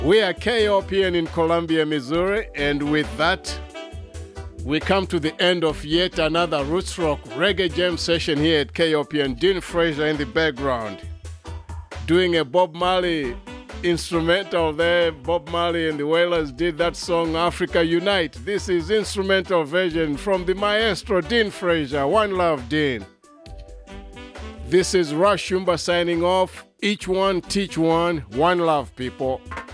We are KOPN in Columbia, Missouri, and with that, we come to the end of yet another Roots Rock Reggae Jam session here at KOPN. Dean Fraser in the background, doing a Bob Marley instrumental there. Bob Marley and the Wailers did that song, Africa Unite. This is instrumental version from the maestro, Dean Fraser. One love, Dean. This is Rush Shumba signing off. Each one, teach one. One love, people.